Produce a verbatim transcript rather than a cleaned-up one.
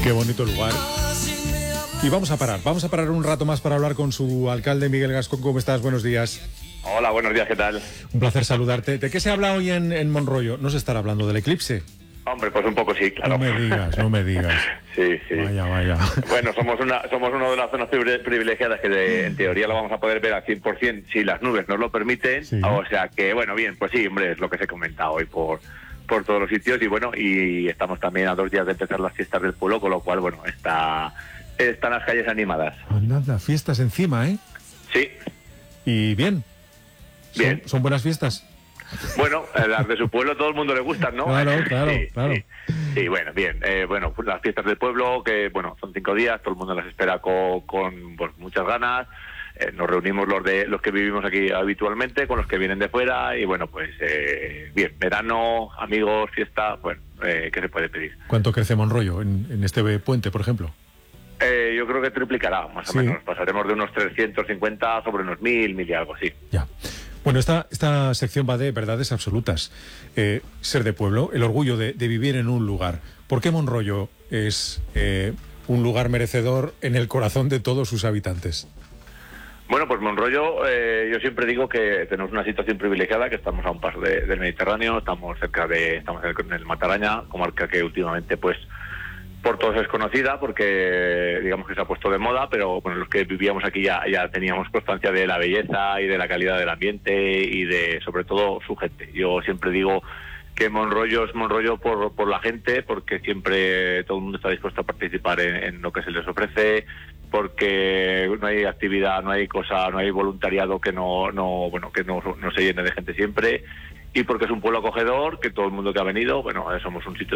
Qué bonito lugar. Y vamos a parar, vamos a parar un rato más para hablar con su alcalde, Miguel Gascón. ¿Cómo estás? Buenos días. Hola, buenos días, ¿qué tal? Un placer saludarte. ¿De qué se habla hoy en, en Monroyo? ¿No se estará hablando del eclipse? Hombre, pues un poco sí, claro. No me digas, no me digas. Sí, sí. Vaya, vaya. Bueno, somos una somos una de las zonas privilegiadas que de, en teoría lo vamos a poder ver al cien por ciento si las nubes nos lo permiten. Sí. O sea que, bueno, bien, pues sí, hombre, es lo que se comenta hoy por, por todos los sitios. Y bueno, y estamos también a dos días de empezar las fiestas del pueblo, con lo cual, bueno, está están las calles animadas. Nada, fiestas encima, ¿eh? Sí. Y bien. ¿Son, Bien. ¿Son buenas fiestas? Bueno, las de su pueblo todo el mundo le gustan, ¿no? Claro, claro, sí, claro. Sí, sí, bueno, bien. Eh, bueno, pues las fiestas del pueblo, que bueno, son cinco días, todo el mundo las espera con, con pues, muchas ganas. Eh, nos reunimos los de los que vivimos aquí habitualmente, con los que vienen de fuera, y bueno, pues eh, bien, verano, amigos, fiesta, bueno, eh, ¿qué se puede pedir? ¿Cuánto crece Monroyo en, en este puente, por ejemplo? Eh, yo creo que triplicará, más Sí. o menos. Pasaremos de unos trescientos cincuenta sobre unos mil, mil y algo, sí. Ya. Bueno, esta, esta sección va de verdades absolutas. Eh, ser de pueblo, el orgullo de, de vivir en un lugar. ¿Por qué Monroyo es eh, un lugar merecedor en el corazón de todos sus habitantes? Bueno, pues Monroyo, eh, yo siempre digo que tenemos una situación privilegiada, que estamos a un paso de, del Mediterráneo, estamos cerca de, estamos en el Mataraña, comarca que últimamente, pues, por todos es conocida, porque digamos que se ha puesto de moda, pero bueno, los que vivíamos aquí ya, ya teníamos constancia de la belleza y de la calidad del ambiente y de, sobre todo, su gente. Yo siempre digo que Monroyo es Monroyo por, por la gente, porque siempre todo el mundo está dispuesto a participar en, en lo que se les ofrece, porque no hay actividad, no hay cosa, no hay voluntariado que no, no, bueno, que no, no se llene de gente siempre, y porque es un pueblo acogedor, que todo el mundo que ha venido, bueno, somos un sitio